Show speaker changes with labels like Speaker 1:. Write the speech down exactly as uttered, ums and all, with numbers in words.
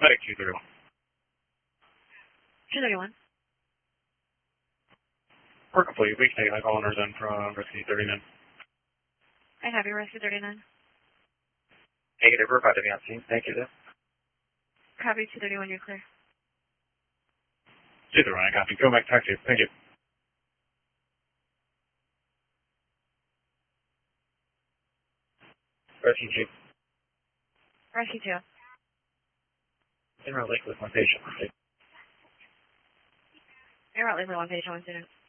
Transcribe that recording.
Speaker 1: Medic two thirty-one.
Speaker 2: two thirty-one.
Speaker 1: Work complete. We can take high owners in from Rescue thirty-nine.
Speaker 2: I have your Rescue thirty-nine.
Speaker 1: Negative, we're about to be on scene. Thank you, sir.
Speaker 2: Copy two thirty-one, you're clear.
Speaker 1: two thirty-one, I copy. Go back, taxi. Thank you. Rescue two.
Speaker 2: Rescue two.
Speaker 1: In route Lake with one patient.
Speaker 2: You're out, leave one patient, one student.